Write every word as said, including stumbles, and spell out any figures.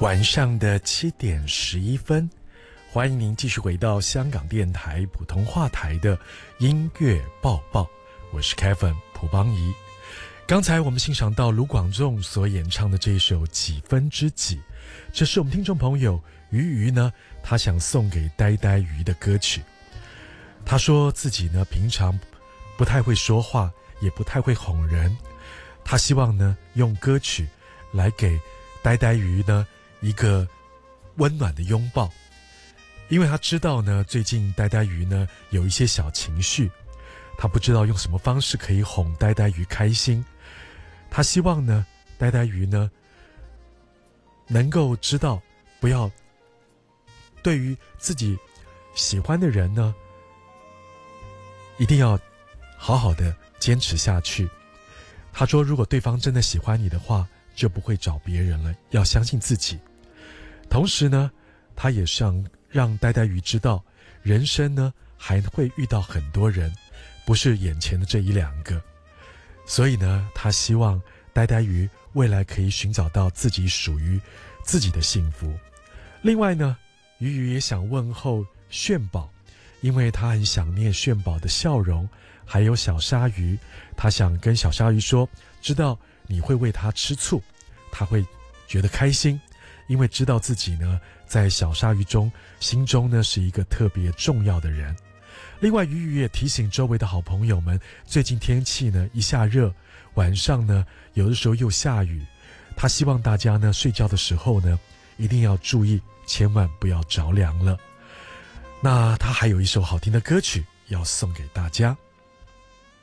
晚上的七点十一分，欢迎您继续回到香港电台普通话台的音乐报报，我是 Kevin 蒲邦仪。刚才我们欣赏到卢广仲所演唱的这一首《几分之几》，这是我们听众朋友鱼鱼呢，他想送给呆呆鱼的歌曲。他说自己呢平常不太会说话，也不太会哄人，他希望呢用歌曲来给呆呆鱼呢一个温暖的拥抱，因为他知道呢最近呆呆鱼呢有一些小情绪，他不知道用什么方式可以哄呆呆鱼开心。他希望呢呆呆鱼呢能够知道，不要对于自己喜欢的人呢一定要好好的坚持下去。他说如果对方真的喜欢你的话，就不会找别人了，要相信自己。同时呢他也想让呆呆鱼知道，人生呢还会遇到很多人，不是眼前的这一两个。所以呢他希望呆呆鱼未来可以寻找到自己属于自己的幸福。另外呢鱼鱼也想问候炫宝，因为他很想念炫宝的笑容，还有小鲨鱼。他想跟小鲨鱼说，知道你会为他吃醋，他会觉得开心，因为知道自己呢在小鲨鱼中心中呢是一个特别重要的人。另外鱼鱼也提醒周围的好朋友们，最近天气呢一下热，晚上呢有的时候又下雨，他希望大家呢睡觉的时候呢一定要注意，千万不要着凉了。那他还有一首好听的歌曲要送给大家。